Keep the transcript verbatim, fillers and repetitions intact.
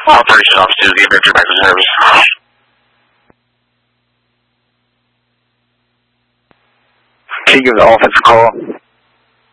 Operation Office two, give your back to service. Can you give the office a call?